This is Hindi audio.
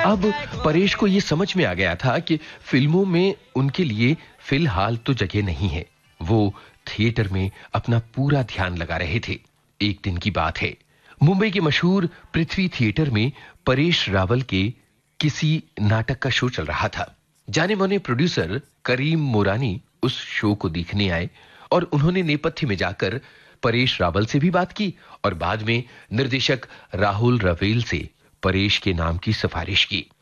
अब परेश को ये समझ में आ गया था कि फिल्मों में उनके लिए फिलहाल तो जगह नहीं है। वो थिएटर में अपना पूरा ध्यान लगा रहे थे। एक दिन की बात है, मुंबई के मशहूर पृथ्वी थिएटर में परेश रावल के किसी नाटक का शो चल रहा था। जाने माने प्रोड्यूसर करीम मोरानी उस शो को देखने आए और उन्होंने नेपथ्य में जाकर परेश रावल से भी बात की और बाद में निर्देशक राहुल रवेल से परेश के नाम की सिफारिश की।